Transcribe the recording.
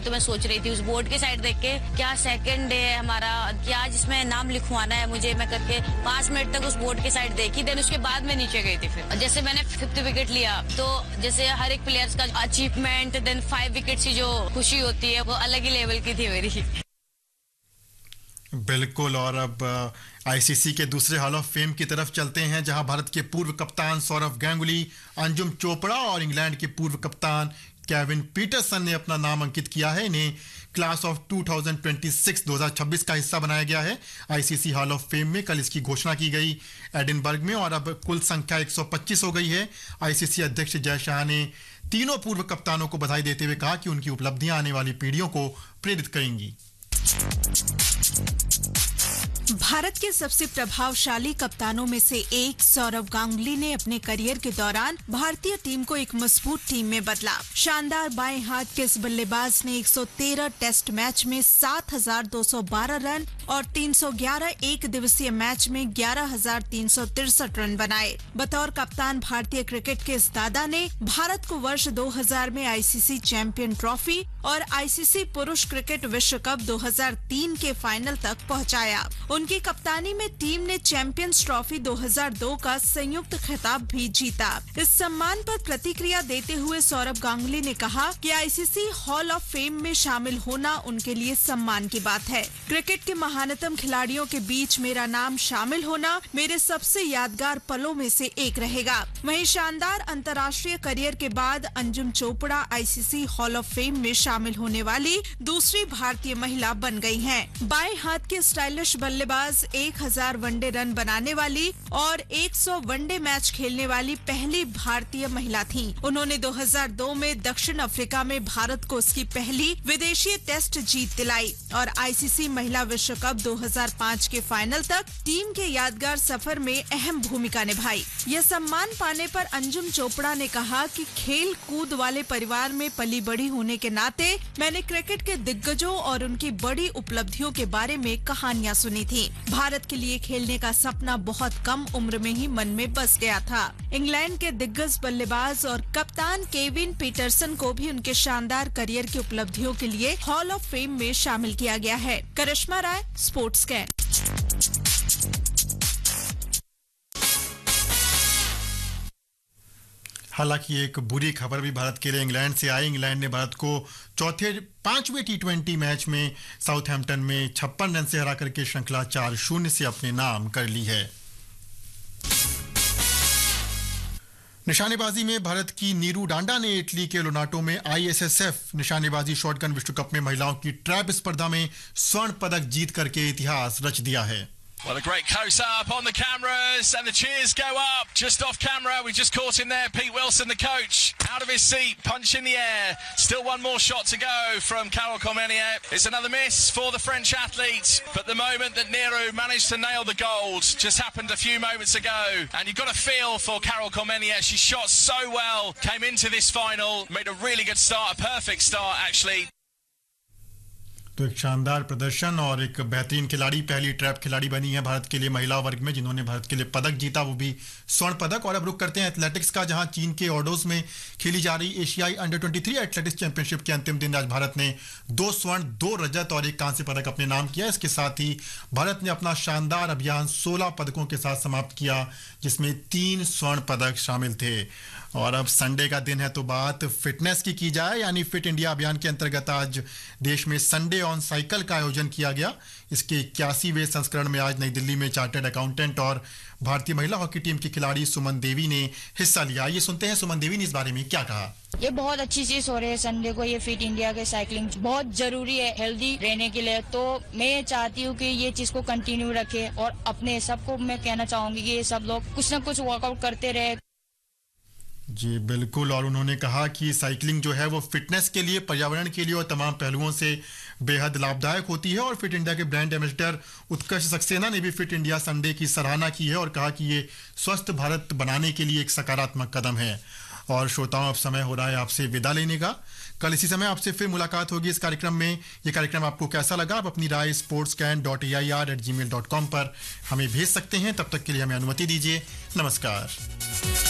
तो मैं सोच रही थी उस बोर्ड के साइड देख के, क्या सेकंड डे है हमारा, क्या जिसमें नाम लिखवाना है मुझे, मैं करके 5 मिनट तक उस बोर्ड के साइड देखी। देन उसके बाद मैं नीचे गई थी। फिर जैसे मैंने 5th विकेट लिया, तो जैसे हर एक प्लेयर्स का अचीवमेंट, देन 5 विकेट्स की जो खुशी होती है वो अलग ही लेवल की थी मेरी। बिल्कुल। और अब आईसीसी के दूसरे हॉल ऑफ फेम की तरफ चलते हैं, जहां भारत के पूर्व कप्तान सौरव गांगुली, अंजुम चोपड़ा और इंग्लैंड के पूर्व कप्तान केविन पीटरसन ने अपना नाम अंकित किया है। इन्हें क्लास ऑफ 2026 का हिस्सा बनाया गया है। आईसीसी हॉल ऑफ फेम में कल इसकी घोषणा की गई एडिनबर्ग में, और अब कुल संख्या 125 हो गई है। आईसीसी अध्यक्ष जय शाह ने तीनों पूर्व कप्तानों को बधाई देते हुए कहा कि उनकी उपलब्धियां आने वाली पीढ़ियों को प्रेरित करेंगी। भारत के सबसे प्रभावशाली कप्तानों में से एक सौरव गांगुली ने अपने करियर के दौरान भारतीय टीम को एक मजबूत टीम में बदला। शानदार बाएं हाथ के इस बल्लेबाज ने 113 टेस्ट मैच में 7,212 रन और 311 एक दिवसीय मैच में 11,363 रन बनाए। बतौर कप्तान भारतीय क्रिकेट के इस दादा ने भारत को वर्ष 2000 में आईसीसी चैंपियन ट्रॉफी और आईसीसी पुरुष क्रिकेट विश्व कप 2003 के फाइनल तक पहुंचाया। उनकी कप्तानी में टीम ने चैंपियंस ट्रॉफी 2002 का संयुक्त खिताब भी जीता। इस सम्मान पर प्रतिक्रिया देते हुए सौरव गांगुली ने कहा कि आईसीसी हॉल ऑफ फेम में शामिल होना उनके लिए सम्मान की बात है। क्रिकेट के महानतम खिलाड़ियों के बीच मेरा नाम शामिल होना मेरे सबसे यादगार पलों में से एक रहेगा। वहीं शानदार अंतर्राष्ट्रीय करियर के बाद Anjum Chopra ICC hall of fame में शामिल होने वाली दूसरी भारतीय महिला बन गई हैं। बाएं हाथ के स्टाइलिश बल्लेबाज 1000 वनडे रन बनाने वाली और 100 वनडे मैच खेलने वाली पहली भारतीय महिला थीं। उन्होंने 2002 में दक्षिण अफ्रीका में भारत को उसकी पहली विदेशी टेस्ट जीत दिलाई और आईसीसी महिला विश्व कप 2005 के फाइनल तक टीम के यादगार सफर में अहम भूमिका निभाई। यह सम्मान पाने पर अंजुम चोपड़ा ने कहा कि खेल कूद वाले परिवार में पली बड़ी होने के नाते मैंने क्रिकेट के दिग्गजों और उनकी बड़ी उपलब्धियों के बारे में कहानियां सुनी थी। भारत के लिए खेलने का सपना बहुत कम उम्र में ही मन में बस गया था। इंग्लैंड के दिग्गज बल्लेबाज और कप्तान केविन पीटरसन को भी उनके शानदार करियर की उपलब्धियों के लिए हॉल ऑफ फेम में शामिल किया गया है। करिश्मा राय, स्पोर्ट्स कैन। हालांकि एक बुरी खबर भी भारत के लिए इंग्लैंड से आई। इंग्लैंड ने भारत को चौथे 5वें टी20 मैच में साउथहैम्पटन में 56 रन से हरा करके श्रृंखला 4-0 से अपने नाम कर ली है। निशानेबाजी में भारत की नीरू डांडा ने इटली के लोनाटो में आईएसएसएफ निशानेबाजी शॉटगन विश्व कप में महिलाओं की ट्रैप स्पर्धा में स्वर्ण पदक जीत करके इतिहास रच दिया है। Well, a great close-up on the cameras, and the cheers go up just off camera. We just caught him there, Pete Wilson, the coach, out of his seat, punch in the air. Still one more shot to go from Carole Cormenier. It's another miss for the French athlete, but the moment that Nero managed to nail the gold just happened a few moments ago, and you've got a feel for Carole Cormenier. She shot so well, came into this final, made a really good start, a perfect start actually. तो एक शानदार प्रदर्शन और एक बेहतरीन खिलाड़ी, पहली trap खिलाड़ी बनी है भारत के लिए महिला वर्ग में जिन्होंने भारत के लिए पदक जीता, वो भी स्वर्ण पदक। और अब रुक करते हैं एथलेटिक्स का, जहां चीन के ऑर्डोज में खेली जा रही एशियाई अंडर-23 एथलेटिक्स चैंपियनशिप के अंतिम दिन आज भारत ने 2 स्वर्ण, 2 रजत और 1 कांस्य पदक अपने नाम किया। इसके साथ ही भारत ने अपना शानदार अभियान 16 पदकों के साथ समाप्त किया, जिसमें 3 स्वर्ण पदक शामिल थे। और अब संडे का दिन है तो बात फिटनेस की जाए, यानी फिट इंडिया अभियान के अंतर्गत आज देश में संडे ऑन साइकिल का आयोजन किया गया। इसके 81वें संस्करण में आज नई दिल्ली में चार्टर्ड अकाउंटेंट और भारतीय महिला हॉकी टीम की खिलाड़ी सुमन देवी ने हिस्सा लिया। ये सुनते हैं सुमन देवी ने इस बारे में क्या कहा। ये बहुत अच्छी चीज हो रही है संडे को, ये फिट इंडिया के साइकिलिंग बहुत जरूरी है हेल्दी रहने के लिए। तो मैं ये चाहती हूँ कि ये चीज को कंटिन्यू रखे और अपने सबको मैं कहना चाहूंगी कि ये सब लोग कुछ न कुछ वर्कआउट करते रहे। जी बिल्कुल। और उन्होंने कहा कि साइकिलिंग जो है वो फिटनेस के लिए, पर्यावरण के लिए और तमाम पहलुओं से बेहद लाभदायक होती है। और फिट इंडिया के ब्रांड एम्बेसडर उत्कर्ष सक्सेना ने भी फिट इंडिया संडे की सराहना की है और कहा कि ये स्वस्थ भारत बनाने के लिए एक सकारात्मक कदम है। और श्रोताओं, अब समय हो रहा है आपसे विदा लेने का। कल इसी समय आपसे फिर मुलाकात होगी इस कार्यक्रम में। ये कार्यक्रम आपको कैसा लगा, आप अपनी राय sportscan.air@gmail.com पर हमें भेज सकते हैं। तब तक के लिए हमें अनुमति दीजिए। नमस्कार।